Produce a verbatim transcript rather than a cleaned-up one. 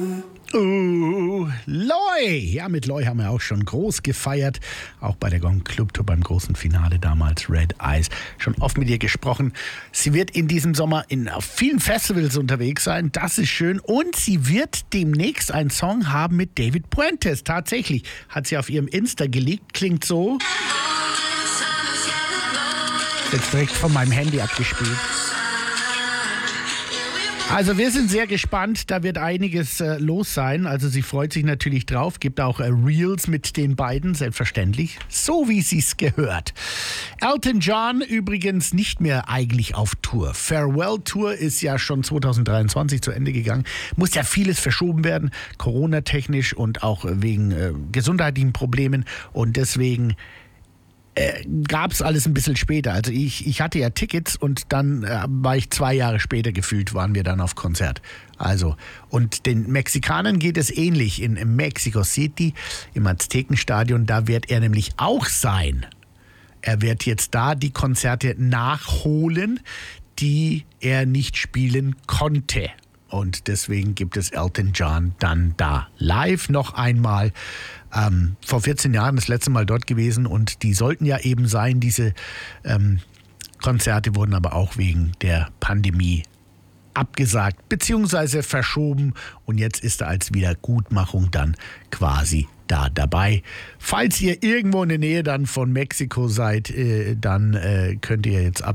Uh, Loy! Ja, mit Loy haben wir auch schon groß gefeiert. Auch bei der Gong Club Tour beim großen Finale damals, Red Eyes. Schon oft mit ihr gesprochen. Sie wird in diesem Sommer in auf vielen Festivals unterwegs sein. Das ist schön. Und sie wird demnächst einen Song haben mit David Puentes. Tatsächlich. Hat sie auf ihrem Insta gelegt. Klingt so. Jetzt direkt von meinem Handy abgespielt. Also wir sind sehr gespannt, da wird einiges äh, los sein. Also sie freut sich natürlich drauf, gibt auch äh, Reels mit den beiden, selbstverständlich, so wie sie es gehört. Elton John übrigens nicht mehr eigentlich auf Tour. Farewell Tour ist ja schon zwanzig dreiundzwanzig zu Ende gegangen. Muss ja vieles verschoben werden, Corona-technisch und auch wegen äh, gesundheitlichen Problemen. Und deswegen Äh, gab es alles ein bisschen später. Also ich, ich hatte ja Tickets und dann äh, war ich zwei Jahre später gefühlt, waren wir dann auf Konzert. Also, und den Mexikanern geht es ähnlich. In, in Mexico City, im Aztekenstadion, da wird er nämlich auch sein. Er wird jetzt da die Konzerte nachholen, die er nicht spielen konnte. Und deswegen gibt es Elton John dann da live noch einmal. Ähm, vor vierzehn Jahren das letzte Mal dort gewesen und die sollten ja eben sein. Diese ähm, Konzerte wurden aber auch wegen der Pandemie abgesagt bzw. verschoben und jetzt ist er als Wiedergutmachung dann quasi da dabei. Falls ihr irgendwo in der Nähe dann von Mexiko seid, äh, dann äh, könnt ihr jetzt ab